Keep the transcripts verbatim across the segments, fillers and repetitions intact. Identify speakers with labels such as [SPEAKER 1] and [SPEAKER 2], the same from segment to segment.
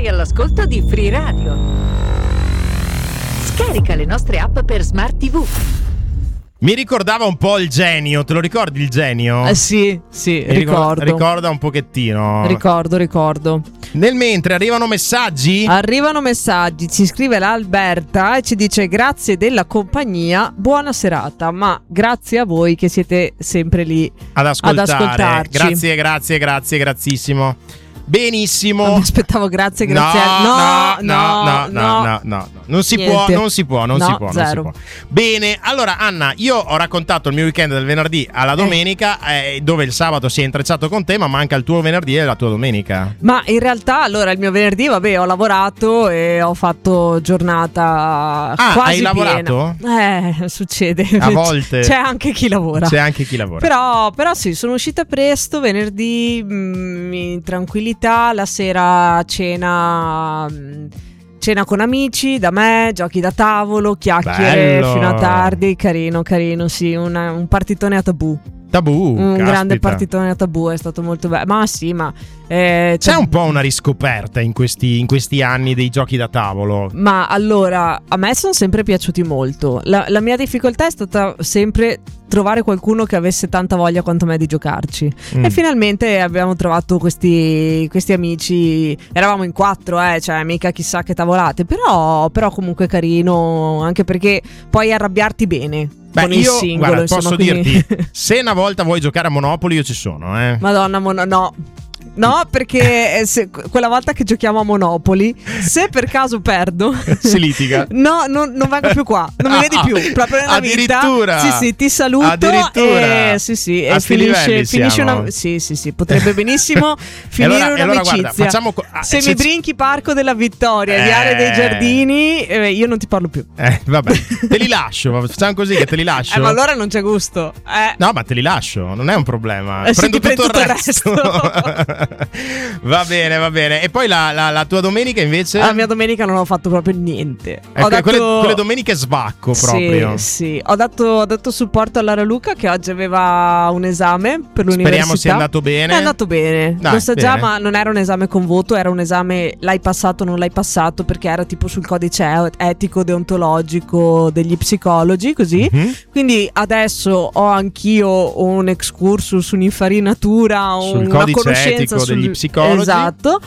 [SPEAKER 1] Sei all'ascolto di Free Radio. Scarica le nostre app per Smart tivù.
[SPEAKER 2] Mi ricordava un po' il Genio, te lo ricordi il Genio?
[SPEAKER 3] Eh sì, sì,
[SPEAKER 2] Mi
[SPEAKER 3] ricordo.
[SPEAKER 2] Ricorda un pochettino.
[SPEAKER 3] Ricordo, ricordo.
[SPEAKER 2] Nel mentre arrivano messaggi?
[SPEAKER 3] Arrivano messaggi, ci scrive l'Alberta e ci dice grazie della compagnia, buona serata, ma grazie a voi che siete sempre lì
[SPEAKER 2] ad,
[SPEAKER 3] ad ascoltarci.
[SPEAKER 2] Grazie, grazie, grazie, grazissimo. Benissimo.
[SPEAKER 3] Non mi aspettavo grazie, grazie.
[SPEAKER 2] No,
[SPEAKER 3] a...
[SPEAKER 2] no, no, no, no, no, no, no. Non si può, non si può, non
[SPEAKER 3] no,
[SPEAKER 2] si può, non
[SPEAKER 3] zero.
[SPEAKER 2] si può. Bene, allora Anna, io ho raccontato il mio weekend del venerdì alla domenica, eh. Eh, dove il sabato si è intrecciato con te, ma manca il tuo venerdì e la tua domenica.
[SPEAKER 3] Ma in realtà, allora, il mio venerdì, vabbè, ho lavorato e ho fatto giornata
[SPEAKER 2] ah,
[SPEAKER 3] quasi
[SPEAKER 2] hai lavorato?
[SPEAKER 3] piena. Eh, succede.
[SPEAKER 2] A volte.
[SPEAKER 3] C'è anche chi lavora.
[SPEAKER 2] C'è anche chi lavora.
[SPEAKER 3] Però, però sì, sono uscita presto, venerdì, mh, in tranquillità, la sera cena... Mh, cena con amici, da me, giochi da tavolo, chiacchiere
[SPEAKER 2] Bello.
[SPEAKER 3] fino a tardi, carino, carino, sì, una, un partitone a tabù.
[SPEAKER 2] Tabù,
[SPEAKER 3] un
[SPEAKER 2] caspita.
[SPEAKER 3] grande partitone a tabù, è stato molto bello. Ma sì, ma eh,
[SPEAKER 2] c'è un po' una riscoperta in questi, in questi anni dei giochi da tavolo.
[SPEAKER 3] Ma allora, a me sono sempre piaciuti molto. La, la mia difficoltà è stata sempre trovare qualcuno che avesse tanta voglia quanto me di giocarci. Mm. E finalmente abbiamo trovato questi, questi amici. Eravamo in quattro, eh, cioè mica chissà che tavolate. Però, però comunque carino, anche perché puoi arrabbiarti bene.
[SPEAKER 2] Beh,
[SPEAKER 3] con
[SPEAKER 2] io,
[SPEAKER 3] il singolo,
[SPEAKER 2] guarda,
[SPEAKER 3] insomma,
[SPEAKER 2] posso
[SPEAKER 3] quindi...
[SPEAKER 2] dirti, se una volta vuoi giocare a Monopoly io ci sono, eh.
[SPEAKER 3] Madonna, mono, no. No, perché se, quella volta che giochiamo a Monopoli, se per caso perdo,
[SPEAKER 2] si litiga.
[SPEAKER 3] No, non, non vengo più qua, non mi vedi più. Proprio nella
[SPEAKER 2] addirittura.
[SPEAKER 3] vita. Sì, sì, ti saluto.
[SPEAKER 2] Addirittura.
[SPEAKER 3] E, sì, sì,
[SPEAKER 2] a
[SPEAKER 3] e finisce, finisce
[SPEAKER 2] siamo.
[SPEAKER 3] una. Sì, sì, sì, potrebbe benissimo finire
[SPEAKER 2] allora,
[SPEAKER 3] un'amicizia.
[SPEAKER 2] Allora, guarda, facciamo,
[SPEAKER 3] se
[SPEAKER 2] se
[SPEAKER 3] mi brinchi Parco della Vittoria, eh, Viale dei Giardini, eh, io non ti parlo più.
[SPEAKER 2] Eh, vabbè, te li lascio. Facciamo così che te li lascio.
[SPEAKER 3] Eh, ma allora non c'è gusto. Eh.
[SPEAKER 2] No, ma te li lascio, non è un problema.
[SPEAKER 3] Eh,
[SPEAKER 2] Prendo
[SPEAKER 3] sì,
[SPEAKER 2] tutto,
[SPEAKER 3] tutto
[SPEAKER 2] il resto. resto. Va bene, va bene. E poi la, la, la tua domenica invece?
[SPEAKER 3] La mia domenica non ho fatto proprio niente.
[SPEAKER 2] Ecco,
[SPEAKER 3] ho dato...
[SPEAKER 2] quelle, quelle domeniche svacco proprio.
[SPEAKER 3] Sì, sì. Ho dato, ho dato supporto a Lara Luca che oggi aveva un esame per l'università.
[SPEAKER 2] Speriamo sia andato bene.
[SPEAKER 3] È andato bene.
[SPEAKER 2] Dai,
[SPEAKER 3] lo sa
[SPEAKER 2] bene.
[SPEAKER 3] già, ma non era un esame con voto, era un esame l'hai passato o non l'hai passato, perché era tipo sul codice etico deontologico degli psicologi, così. Mm-hmm. Quindi adesso ho anch'io un excursus, un'infarinatura,
[SPEAKER 2] sul
[SPEAKER 3] una
[SPEAKER 2] codice
[SPEAKER 3] conoscenza
[SPEAKER 2] etico
[SPEAKER 3] sul...
[SPEAKER 2] degli psicologi.
[SPEAKER 3] Esatto.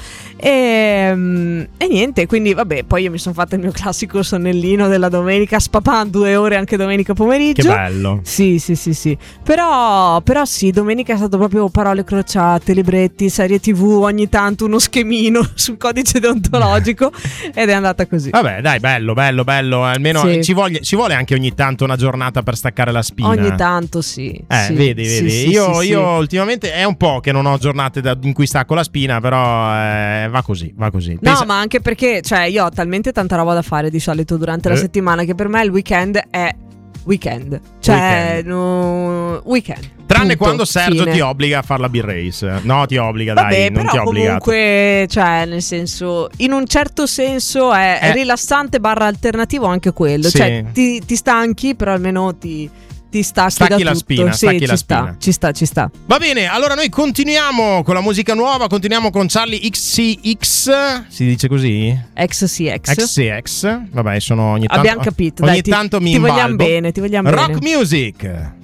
[SPEAKER 3] E, e niente, quindi vabbè, poi io mi sono fatta il mio classico sonnellino della domenica, spapan due ore anche domenica pomeriggio.
[SPEAKER 2] Che bello.
[SPEAKER 3] Sì, sì, sì, sì. Però, però sì, domenica è stato proprio parole crociate, libretti, serie tivù, ogni tanto uno schemino sul codice deontologico ed è andata così.
[SPEAKER 2] Vabbè, dai, bello, bello, bello. Almeno
[SPEAKER 3] sì.
[SPEAKER 2] ci, voglia, ci vuole anche ogni tanto una giornata per staccare la spina.
[SPEAKER 3] Ogni tanto sì.
[SPEAKER 2] Eh,
[SPEAKER 3] sì,
[SPEAKER 2] vedi, vedi.
[SPEAKER 3] Sì,
[SPEAKER 2] io
[SPEAKER 3] sì,
[SPEAKER 2] io
[SPEAKER 3] sì.
[SPEAKER 2] ultimamente è un po' che non ho giornate da, in cui stacco la spina, però eh, va così, va così. Pensa...
[SPEAKER 3] No, ma anche perché, cioè, io ho talmente tanta roba da fare di solito durante eh. la settimana che per me il weekend è weekend. Cioè, weekend. No, weekend.
[SPEAKER 2] Tranne
[SPEAKER 3] punto,
[SPEAKER 2] quando Sergio
[SPEAKER 3] fine.
[SPEAKER 2] ti obbliga a fare la beer race. No, ti obbliga,
[SPEAKER 3] Vabbè,
[SPEAKER 2] dai, non
[SPEAKER 3] però
[SPEAKER 2] ti obbliga.
[SPEAKER 3] Comunque, cioè, nel senso, in un certo senso è eh. rilassante barra alternativo anche quello.
[SPEAKER 2] Sì.
[SPEAKER 3] Cioè, ti, ti stanchi, però almeno ti... ti stacchi,
[SPEAKER 2] stacchi
[SPEAKER 3] da
[SPEAKER 2] la
[SPEAKER 3] tutto.
[SPEAKER 2] spina,
[SPEAKER 3] sì,
[SPEAKER 2] stacchi
[SPEAKER 3] ci
[SPEAKER 2] la
[SPEAKER 3] sta,
[SPEAKER 2] spina.
[SPEAKER 3] ci sta, ci sta.
[SPEAKER 2] Va bene, allora noi continuiamo con la musica nuova, continuiamo con Charlie X C X, si dice così?
[SPEAKER 3] X C X.
[SPEAKER 2] X C X, vabbè, sono ogni tanto
[SPEAKER 3] abbiamo capito,
[SPEAKER 2] ogni
[SPEAKER 3] dai, ti,
[SPEAKER 2] tanto mi
[SPEAKER 3] ti vogliamo
[SPEAKER 2] invalbo.
[SPEAKER 3] bene, ti vogliamo
[SPEAKER 2] Rock
[SPEAKER 3] bene.
[SPEAKER 2] music.